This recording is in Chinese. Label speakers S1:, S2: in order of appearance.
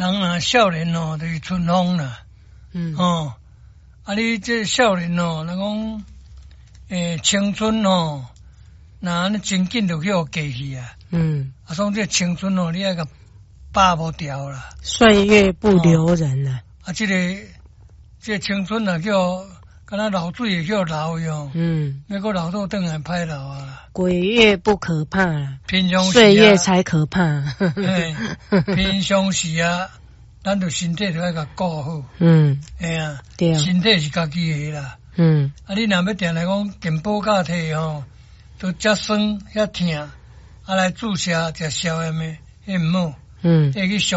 S1: 人啊，少年哦，就是春风啦。哦，啊，你这少年哦，人讲青春哦，那安尼真紧就叫过去啊。啊，所以这青春哦，你爱甲拔无掉啦。
S2: 岁月不留人啊。
S1: 啊，这青春啊，叫敢若流水会叫流哟。要搁流倒转来歹流啊。
S2: 鬼月不可怕啦，
S1: 平常时
S2: 岁月才可怕。
S1: 平常时啊，咱就身体就爱甲顾好。哎啊，
S2: 对，
S1: 身体是家己的啦。啊，你若要定来讲健保卡摕吼，都遮酸遐疼，啊来注射食消炎的，迄毋好。去